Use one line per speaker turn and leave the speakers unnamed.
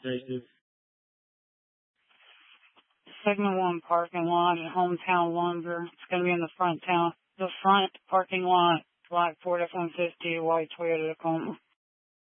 Segment 1 parking lot at Hometown Lumber. It's going to be in the front parking lot, black Ford F-150, white Toyota Tacoma.